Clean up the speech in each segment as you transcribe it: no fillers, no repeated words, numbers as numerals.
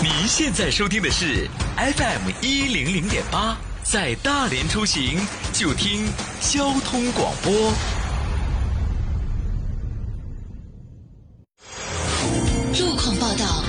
您现在收听的是 FM100.8，在大连出行就听交通广播。 路况报道。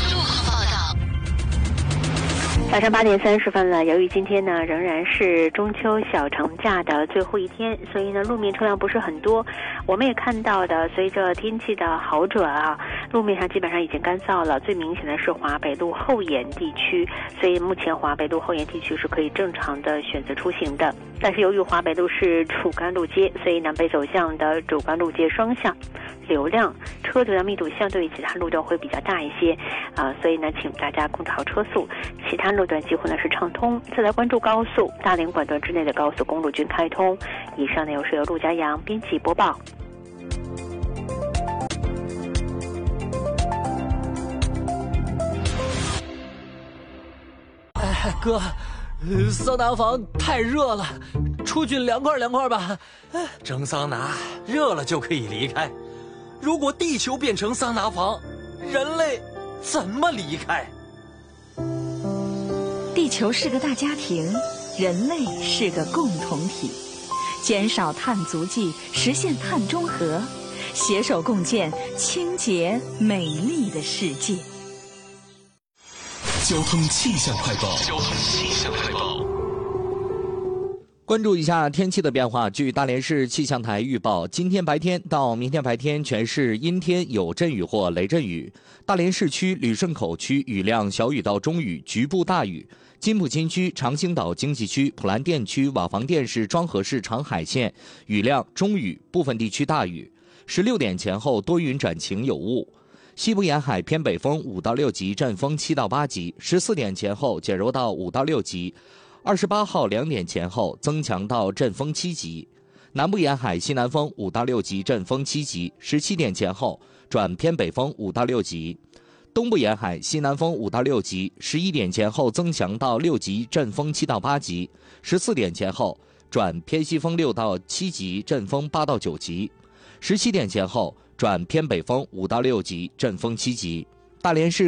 早上8点30分了，由于今天呢仍然是中秋小长假的最后一天，所以呢路面车辆不是很多。我们也看到的，随着天气的好转啊，路面上基本上已经干燥了。最明显的是华北路后沿地区，所以目前华北路后沿地区是可以正常的选择出行的。但是由于华北路是主干路街，所以南北走向的主干路街双向车流量密度相对于其他路段会比较大一些所以呢请大家控制好车速，其他路段几乎呢是畅通。再来关注高速，大连管段之内的高速公路均开通。以上内容是由陆家阳编辑播报。 哥，桑拿房太热了，出去凉快吧。 蒸桑拿热了就可以离开，如果地球变成桑拿房，人类怎么离开？ 地球是个大家庭，人类是个共同体，减少碳足迹，实现碳中和，携手共建清洁美丽的世界。 交通气象快报。 关注一下天气的变化。据大连市气象台预报，今天白天到明天白天全市阴天，有阵雨或雷阵雨。大连市区旅顺口区雨量小雨到中雨，局部大雨。金浦新区、长兴岛经济区、普兰店区、瓦房店市、庄河市长海县雨量中雨，部分地区大雨。16点前后多云转晴有雾。西部沿海偏北风5到6级，阵风7到8级。14点前后减弱到5到6级。28号2点前后增强到阵风7级。南部沿海西南风5到6级，阵风7级。17点前后转偏北风5到6级。东部沿海西南风5到6级。11点前后增强到6级，阵风7到8级。14点前后转偏西风6到7级，阵风8到9级。17点前后转偏北风5到6级，阵风7级。大连市